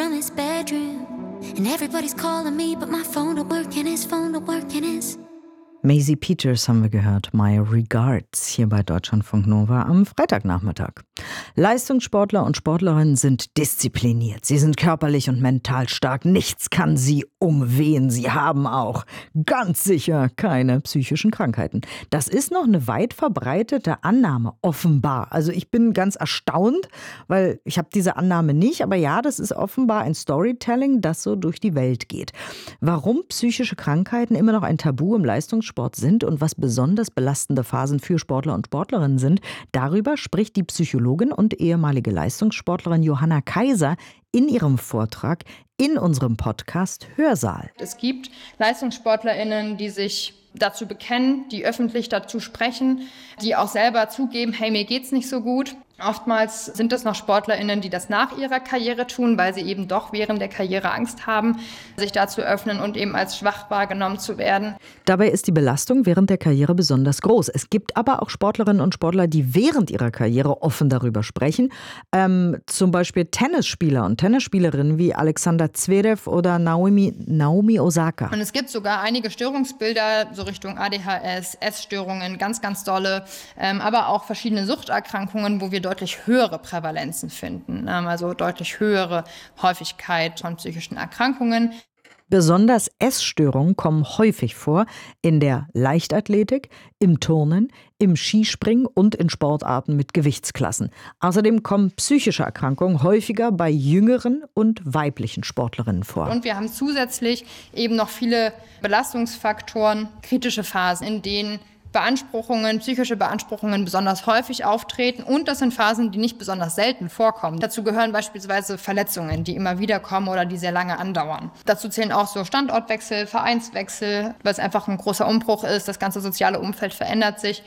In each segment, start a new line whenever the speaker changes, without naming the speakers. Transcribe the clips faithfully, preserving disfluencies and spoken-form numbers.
from his bedroom. And everybody's calling me, but my phone don't work and his phone don't work and his...
Maisie Peters haben wir gehört, My Regards, hier bei Deutschlandfunk Nova am Freitagnachmittag. Leistungssportler und Sportlerinnen sind diszipliniert. Sie sind körperlich und mental stark. Nichts kann sie umwehen. Sie haben auch ganz sicher keine psychischen Krankheiten. Das ist noch eine weit verbreitete Annahme, offenbar. Also ich bin ganz erstaunt, weil ich habe diese Annahme nicht. Aber ja, das ist offenbar ein Storytelling, das so durch die Welt geht. Warum psychische Krankheiten immer noch ein Tabu im Leistungssport sind und was besonders belastende Phasen für Sportler und Sportlerinnen sind, darüber spricht die Psychologin und ehemalige Leistungssportlerin Johanna Kaiser in ihrem Vortrag in unserem Podcast Hörsaal.
Es gibt LeistungssportlerInnen, die sich dazu bekennen, die öffentlich dazu sprechen, die auch selber zugeben, hey, mir geht's nicht so gut. Oftmals sind es noch SportlerInnen, die das nach ihrer Karriere tun, weil sie eben doch während der Karriere Angst haben, sich da zu öffnen und eben als schwach wahrgenommen zu werden.
Dabei ist die Belastung während der Karriere besonders groß. Es gibt aber auch Sportlerinnen und Sportler, die während ihrer Karriere offen darüber sprechen. Ähm, zum Beispiel Tennisspieler und Tennisspielerinnen wie Alexander Zverev oder Naomi, Naomi Osaka.
Und es gibt sogar einige Störungsbilder, so Richtung A D H S, Essstörungen, ganz, ganz dolle, ähm, aber auch verschiedene Suchterkrankungen, wo wir deutlich höhere Prävalenzen finden, also deutlich höhere Häufigkeit von psychischen Erkrankungen.
Besonders Essstörungen kommen häufig vor in der Leichtathletik, im Turnen, im Skispringen und in Sportarten mit Gewichtsklassen. Außerdem kommen psychische Erkrankungen häufiger bei jüngeren und weiblichen Sportlerinnen vor.
Und wir haben zusätzlich eben noch viele Belastungsfaktoren, kritische Phasen, in denen Beanspruchungen, psychische Beanspruchungen besonders häufig auftreten und das sind Phasen, die nicht besonders selten vorkommen. Dazu gehören beispielsweise Verletzungen, die immer wieder kommen oder die sehr lange andauern. Dazu zählen auch so Standortwechsel, Vereinswechsel, weil es einfach ein großer Umbruch ist, das ganze soziale Umfeld verändert sich.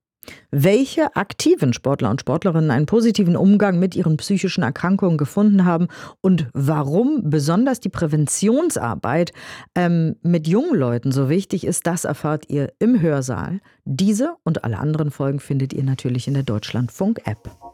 Welche aktiven Sportler und Sportlerinnen einen positiven Umgang mit ihren psychischen Erkrankungen gefunden haben und warum besonders die Präventionsarbeit ähm, mit jungen Leuten so wichtig ist, das erfahrt ihr im Hörsaal. Diese und alle anderen Folgen findet ihr natürlich in der Deutschlandfunk-App.